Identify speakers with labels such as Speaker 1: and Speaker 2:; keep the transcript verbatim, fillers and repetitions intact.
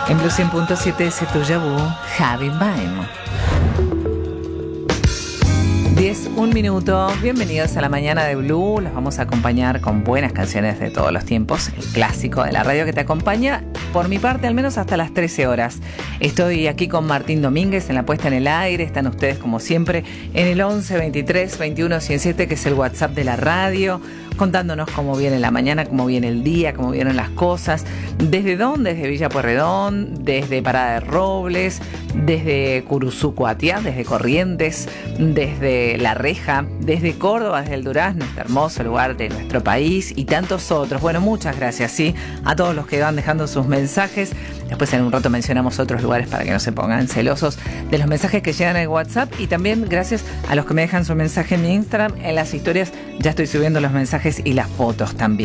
Speaker 1: En Blue cien punto siete, ese tuyo, Javi Baim. diez, un minuto. Bienvenidos a la mañana de Blue. Los vamos a acompañar con buenas canciones de todos los tiempos. El clásico de la radio que te acompaña, por mi parte, al menos hasta las trece horas. Estoy aquí con Martín Domínguez en la puesta en el aire. Están ustedes, como siempre, en el once, veintitrés, veintiuno, ciento siete, que es el WhatsApp de la radio, contándonos cómo viene la mañana, cómo viene el día, cómo vienen las cosas. ¿Desde dónde? Desde Villa Pueyrredón, desde Parada de Robles, desde Curuzú, Coatiá, desde Corrientes, desde La Reja, desde Córdoba, desde el Durazno, este hermoso lugar de nuestro país, y tantos otros. Bueno, muchas gracias, sí, a todos los que van dejando sus mensajes. Después en un rato mencionamos otros lugares para que no se pongan celosos de los mensajes que llegan en WhatsApp, y también gracias a los que me dejan su mensaje en mi Instagram. En las historias ya estoy subiendo los mensajes y las fotos también.